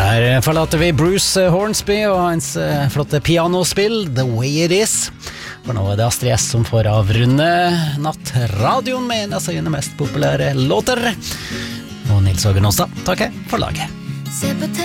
Der forlater vi Bruce Hornsby og hans flotte pianospill The Way It Is. For nå det Astrid S som får avrunde nattradioen med en av sine mest populære låter. Og Nils Åge Nåstad takker for laget.